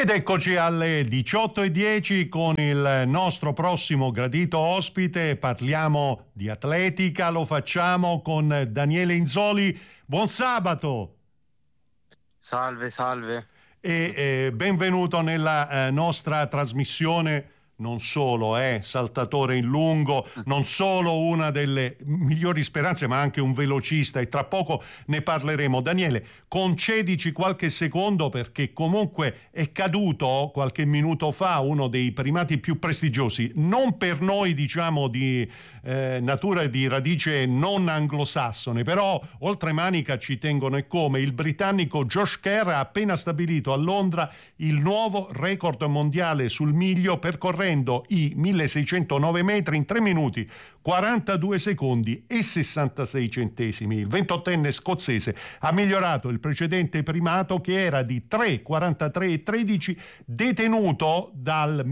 Ed eccoci alle 18:10 con il nostro prossimo gradito ospite. Parliamo di atletica, lo facciamo con Daniele Inzoli. Buon sabato! Salve, salve. E benvenuto nella nostra trasmissione. Non solo saltatore in lungo, non solo una delle migliori speranze, ma anche un velocista, e tra poco ne parleremo. Daniele, concedici qualche secondo, perché comunque è caduto qualche minuto fa uno dei primati più prestigiosi, non per noi diciamo di natura e di radice non anglosassone, però oltremanica ci tengono, e come. Il britannico Josh Kerr ha appena stabilito a Londra il nuovo record mondiale sul miglio, percorrendo i 1609 metri in 3 minuti 42 secondi e 66 centesimi. Il 28enne scozzese ha migliorato il precedente primato, che era di 3:43,13, detenuto dal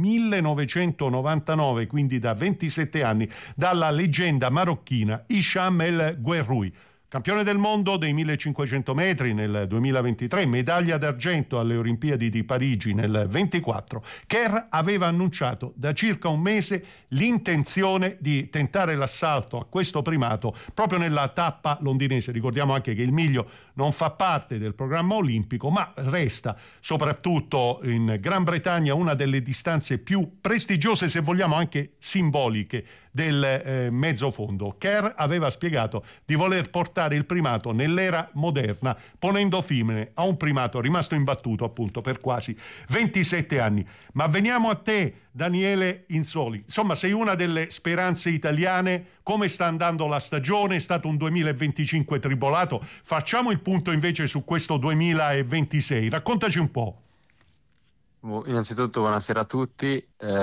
1999, quindi da 27 anni, dalla leggenda marocchina Hicham El Guerroui. Campione del mondo dei 1500 metri nel 2023, medaglia d'argento alle Olimpiadi di Parigi nel 24, Kerr aveva annunciato da circa un mese l'intenzione di tentare l'assalto a questo primato proprio nella tappa londinese. Ricordiamo anche che il miglio non fa parte del programma olimpico, ma resta soprattutto in Gran Bretagna una delle distanze più prestigiose, se vogliamo anche simboliche, del mezzo fondo. Kerr aveva spiegato di voler portare il primato nell'era moderna, ponendo fine a un primato rimasto imbattuto appunto per quasi 27 anni. Ma veniamo a te, Daniele Inzoli. Insomma, sei una delle speranze italiane. Come sta andando la stagione? È stato un 2025 tribolato. Facciamo il punto invece su questo 2026. Raccontaci un po'. Innanzitutto buonasera a tutti.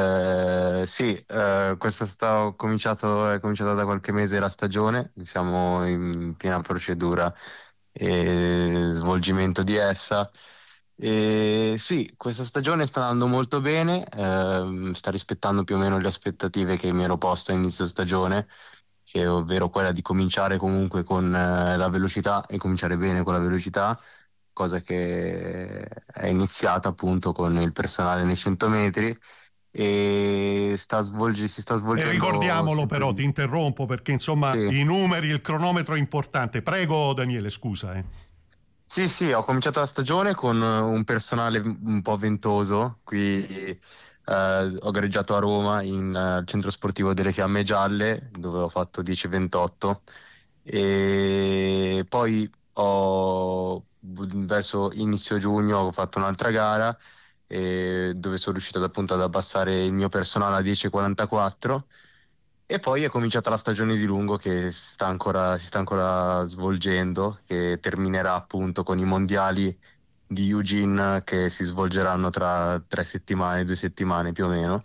Questa è cominciata da qualche mese la stagione, siamo in piena procedura e svolgimento di essa. Sì, questa stagione sta andando molto bene, sta rispettando più o meno le aspettative che mi ero posto a inizio stagione, che ovvero quella di cominciare comunque con la velocità e cominciare bene con la velocità, cosa che è iniziata appunto con il personale nei 100 metri e si sta svolgendo. E ricordiamolo però, ti interrompo perché insomma sì, i numeri, il cronometro è importante. Prego Daniele, scusa. Sì, ho cominciato la stagione con un personale un po' ventoso. Qui ho gareggiato a Roma in centro sportivo delle Fiamme Gialle, dove ho fatto 10:28 e poi verso inizio giugno ho fatto un'altra gara dove sono riuscito appunto ad abbassare il mio personale a 10:44 e poi è cominciata la stagione di lungo che si sta ancora svolgendo, che terminerà appunto con i mondiali di Eugene che si svolgeranno tra 2 settimane più o meno.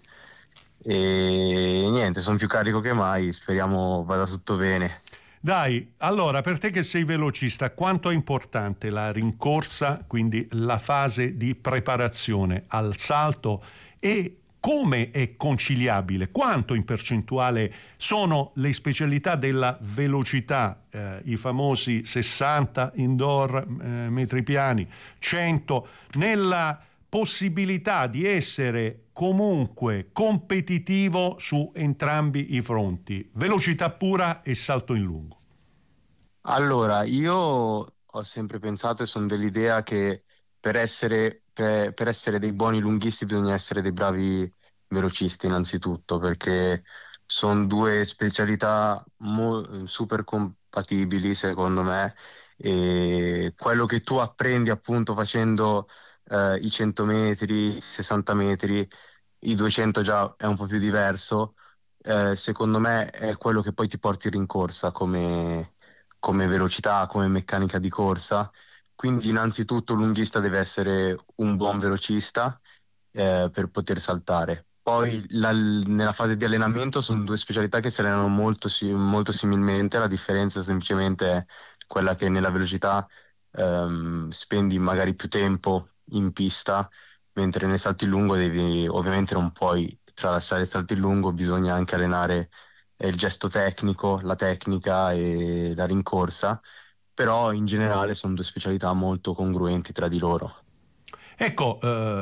E niente, sono più carico che mai, speriamo vada tutto bene. Dai, allora, per te che sei velocista, quanto è importante la rincorsa, quindi la fase di preparazione al salto, e come è conciliabile? Quanto in percentuale sono le specialità della velocità, i famosi 60 indoor metri piani, 100, nella possibilità di essere comunque competitivo su entrambi i fronti, velocità pura e salto in lungo? Allora, io ho sempre pensato e sono dell'idea che per essere dei buoni lunghisti bisogna essere dei bravi velocisti innanzitutto, perché sono due specialità super compatibili secondo me, e quello che tu apprendi appunto facendo i 100 metri, i 60 metri, i 200 già è un po' più diverso. Secondo me è quello che poi ti porti in rincorsa come velocità, come meccanica di corsa. Quindi innanzitutto l'unghista deve essere un buon velocista per poter saltare. Poi nella fase di allenamento sono due specialità che si allenano molto similmente, la differenza semplicemente è quella che nella velocità spendi magari più tempo in pista, mentre nel salto in lungo ovviamente non puoi tralasciare il salto in lungo, bisogna anche allenare il gesto tecnico, la tecnica e la rincorsa, però in generale sono due specialità molto congruenti tra di loro. Ecco,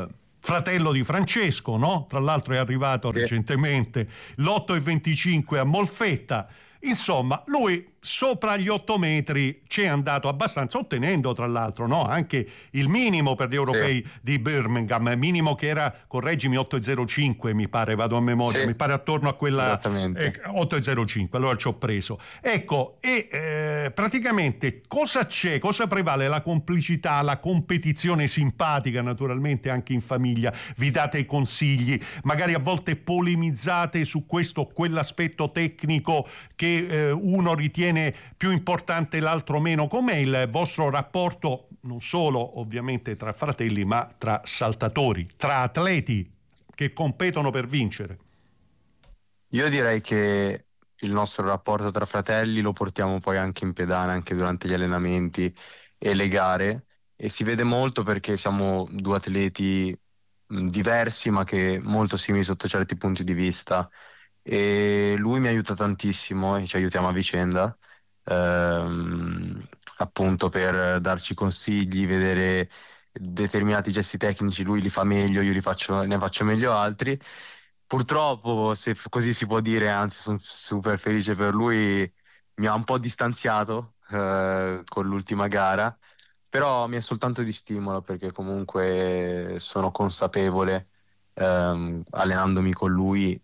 fratello di Francesco, no? Tra l'altro è arrivato recentemente, l'8,25 a Molfetta. Insomma, lui sopra gli 8 metri ci è andato abbastanza, ottenendo tra l'altro, no, anche il minimo per gli europei di Birmingham, minimo che era, correggimi, 8,05 mi pare, vado a memoria, mi pare attorno a quella 8,05, allora ci ho preso. Ecco, e praticamente cosa c'è, cosa prevale? La complicità, la competizione simpatica, naturalmente anche in famiglia, vi date i consigli, magari a volte polemizzate su questo o quell'aspetto tecnico che uno ritiene più importante, l'altro meno. Com'è il vostro rapporto, non solo ovviamente tra fratelli, ma tra saltatori, tra atleti che competono per vincere? Io direi che il nostro rapporto tra fratelli lo portiamo poi anche in pedana, anche durante gli allenamenti e le gare, e si vede molto perché siamo due atleti diversi ma che molto simili sotto certi punti di vista, e lui mi aiuta tantissimo e ci aiutiamo a vicenda, ehm, appunto per darci consigli, vedere determinati gesti tecnici, lui li fa meglio, io ne faccio meglio altri. Purtroppo, se così si può dire, anzi sono super felice per lui, mi ha un po' distanziato con l'ultima gara, però mi è soltanto di stimolo perché comunque sono consapevole, allenandomi con lui,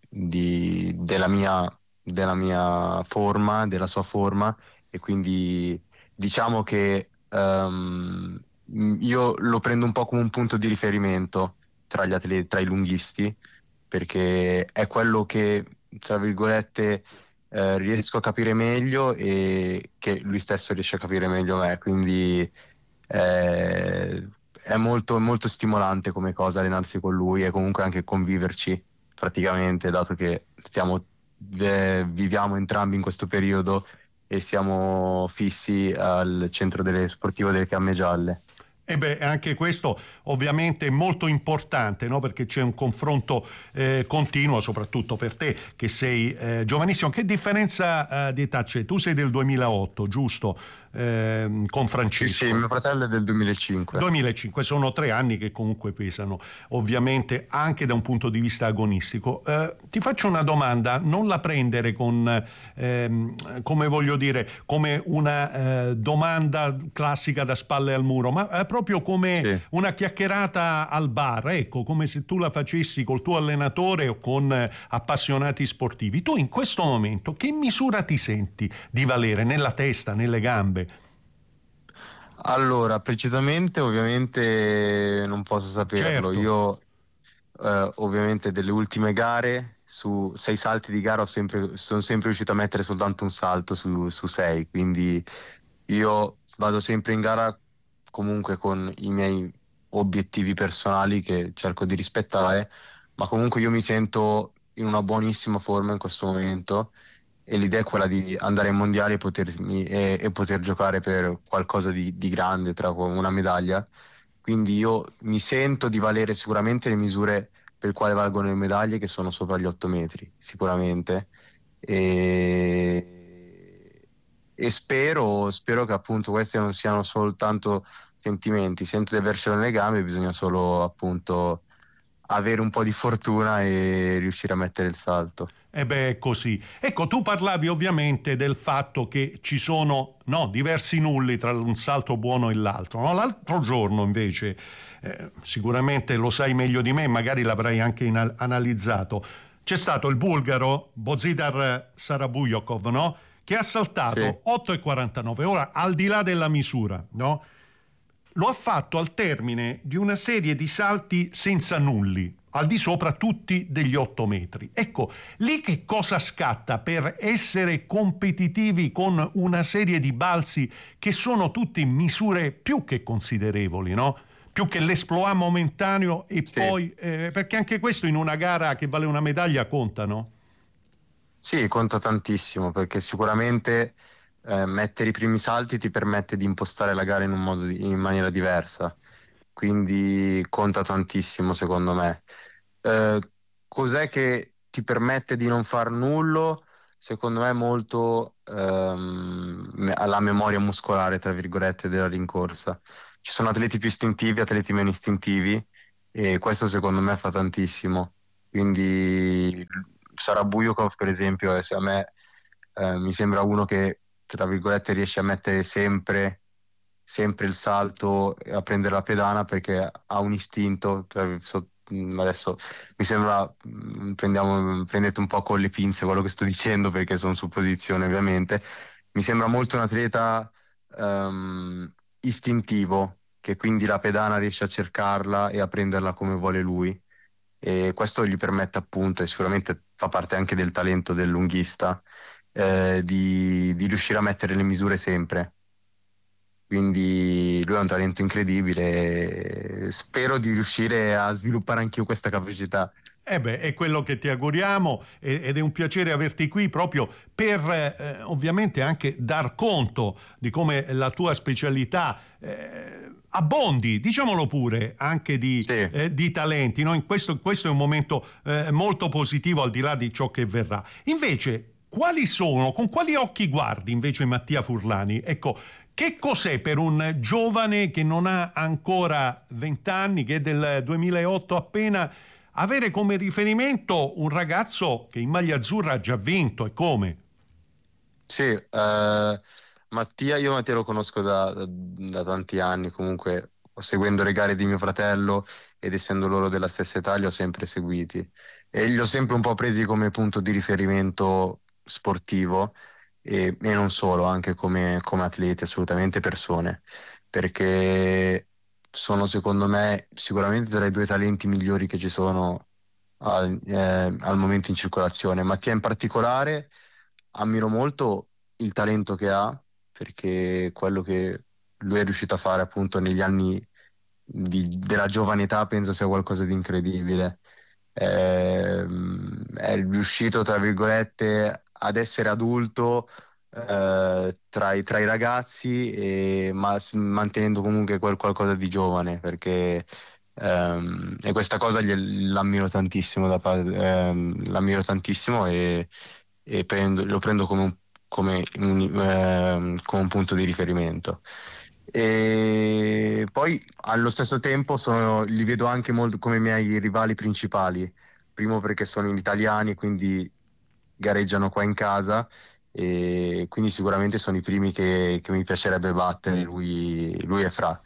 della mia forma, della sua forma, e quindi diciamo che io lo prendo un po' come un punto di riferimento tra gli atleti, tra i lunghisti, perché è quello che, tra virgolette, riesco a capire meglio e che lui stesso riesce a capire meglio me, quindi è molto, molto stimolante come cosa allenarsi con lui e comunque anche conviverci praticamente, dato che viviamo entrambi in questo periodo e siamo fissi al centro delle sportivo delle Fiamme Gialle. E beh, anche questo ovviamente è molto importante, no? Perché c'è un confronto continuo, soprattutto per te che sei giovanissimo. Che differenza di età c'è? Tu sei del 2008, giusto? Con Francesco. Sì, mio fratello è del 2005. 2005, sono 3 anni che comunque pesano, ovviamente anche da un punto di vista agonistico. Ti faccio una domanda, non la prendere con, come voglio dire, come una domanda classica da spalle al muro, ma proprio come una chiacchierata al bar, ecco, come se tu la facessi col tuo allenatore o con appassionati sportivi. Tu in questo momento che misura ti senti di valere nella testa, nelle gambe? Allora, precisamente ovviamente non posso saperlo. Certo. Io ovviamente delle ultime gare, su 6 salti di gara sono sempre riuscito a mettere soltanto un salto su 6, quindi io vado sempre in gara comunque con i miei obiettivi personali che cerco di rispettare, ma comunque io mi sento in una buonissima forma in questo momento, e l'idea è quella di andare ai mondiali e poter giocare per qualcosa di grande, tra una medaglia. Quindi io mi sento di valere sicuramente le misure per quale valgono le medaglie, che sono sopra gli 8 metri, sicuramente. E spero che appunto questi non siano soltanto sentimenti, sento di avercelo nelle gambe, bisogna solo appunto avere un po' di fortuna e riuscire a mettere il salto. E beh, è così. Ecco, tu parlavi ovviamente del fatto che ci sono diversi nulli tra un salto buono e l'altro. No? L'altro giorno invece, sicuramente lo sai meglio di me, magari l'avrai anche analizzato, c'è stato il bulgaro Bozidar Sarabujokov, no? Che ha saltato 8,49. Ora, al di là della misura, no? Lo ha fatto al termine di una serie di salti senza nulli, al di sopra tutti degli 8 metri. Ecco, lì che cosa scatta per essere competitivi con una serie di balzi che sono tutti misure più che considerevoli, no? Più che l'esploit momentaneo e poi... perché anche questo in una gara che vale una medaglia conta, no? Sì, conta tantissimo, perché sicuramente mettere i primi salti ti permette di impostare la gara in maniera diversa, quindi conta tantissimo secondo me. Cos'è che ti permette di non far nullo? Secondo me molto alla memoria muscolare, tra virgolette, della rincorsa. Ci sono atleti più istintivi, atleti meno istintivi, e questo secondo me fa tantissimo. Quindi Sarà Bujukov, per esempio, a me mi sembra uno che, tra virgolette, riesce a mettere sempre il salto e a prendere la pedana perché ha un istinto. Adesso mi sembra, prendete un po' con le pinze quello che sto dicendo perché sono supposizioni ovviamente. Mi sembra molto un atleta istintivo, che quindi la pedana riesce a cercarla e a prenderla come vuole lui, e questo gli permette appunto, e sicuramente fa parte anche del talento del lunghista, di riuscire a mettere le misure sempre. Quindi lui ha un talento incredibile e spero di riuscire a sviluppare anch'io questa capacità. È quello che ti auguriamo, ed è un piacere averti qui proprio per ovviamente anche dar conto di come la tua specialità abbondi, diciamolo pure, anche Sì. di talenti, no? Questo è un momento molto positivo, al di là di ciò che verrà. Invece, con quali occhi guardi invece Mattia Furlani? Ecco, che cos'è per un giovane che non ha ancora 20 anni, che è del 2008 appena, avere come riferimento un ragazzo che in maglia azzurra ha già vinto, e come? Sì, Mattia lo conosco da tanti anni, comunque seguendo le gare di mio fratello ed essendo loro della stessa età li ho sempre seguiti e li ho sempre un po' presi come punto di riferimento sportivo, e non solo, anche come atleti, assolutamente persone, perché sono secondo me sicuramente tra i due talenti migliori che ci sono al momento in circolazione. Mattia in particolare ammiro molto il talento che ha, perché quello che lui è riuscito a fare appunto negli anni della giovane età penso sia qualcosa di incredibile. È riuscito, tra virgolette, ad essere adulto tra i ragazzi, ma mantenendo comunque qualcosa di giovane, perché e questa cosa l'ammiro tantissimo, l'ammiro tantissimo e lo prendo come un punto di riferimento. E poi allo stesso tempo li vedo anche molto come i miei rivali principali, primo perché sono italiani, quindi gareggiano qua in casa, e quindi sicuramente sono i primi che mi piacerebbe battere, lui e Fra.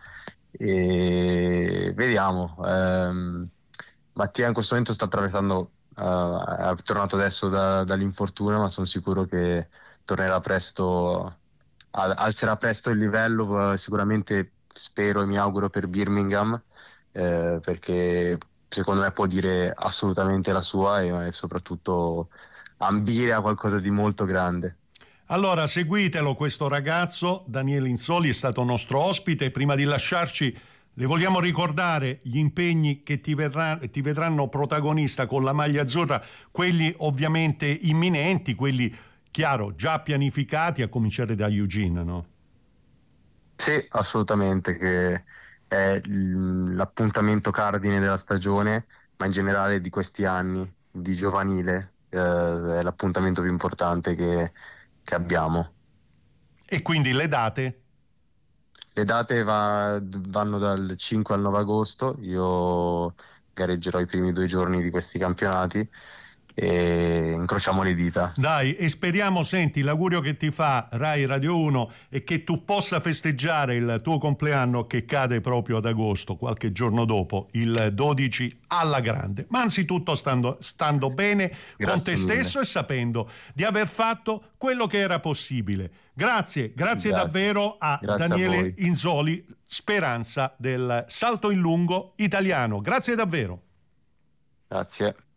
E vediamo. Mattia in questo momento sta attraversando, è tornato adesso dall'infortunio, ma sono sicuro che tornerà presto, alzerà presto il livello, sicuramente spero e mi auguro per Birmingham, perché secondo me può dire assolutamente la sua e soprattutto ambire a qualcosa di molto grande. Allora, seguitelo questo ragazzo, Daniele Inzoli è stato nostro ospite. Prima di lasciarci, le vogliamo ricordare gli impegni che ti vedranno protagonista con la maglia azzurra, quelli ovviamente imminenti, quelli, chiaro, già pianificati, a cominciare da Eugene, no? Sì, assolutamente, che è l'appuntamento cardine della stagione, ma in generale di questi anni di giovanile, è l'appuntamento più importante che abbiamo. E quindi le date? Le date vanno dal 5 al 9 agosto, io gareggerò i primi 2 giorni di questi campionati e incrociamo le dita. Dai, e speriamo, senti, l'augurio che ti fa Rai Radio 1 è che tu possa festeggiare il tuo compleanno, che cade proprio ad agosto, qualche giorno dopo, il 12 alla grande, ma anzitutto stando bene con te stesso e sapendo di aver fatto quello che era possibile. Grazie davvero a Grazie Daniele a voi. Inzoli, speranza del salto in lungo italiano. Grazie davvero. Grazie.